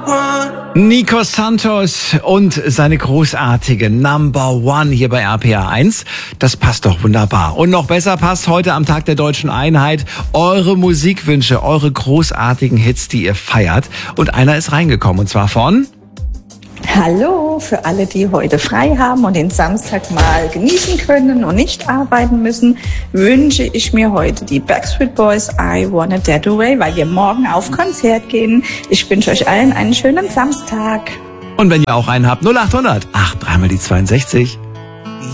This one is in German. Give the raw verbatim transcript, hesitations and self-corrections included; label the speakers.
Speaker 1: Nico Santos und seine großartige Number One hier bei R P R eins. Das passt doch wunderbar. Und noch besser passt heute am Tag der Deutschen Einheit eure Musikwünsche, eure großartigen Hits, die ihr feiert. Und einer ist reingekommen, und zwar von...
Speaker 2: Hallo, für alle, die heute frei haben und den Samstag mal genießen können und nicht arbeiten müssen, wünsche ich mir heute die Backstreet Boys I Wanna Dead Away, weil wir morgen auf Konzert gehen. Ich wünsche euch allen einen schönen Samstag.
Speaker 1: Und wenn ihr auch einen habt, null acht hundert acht dreimal die zweiundsechzig.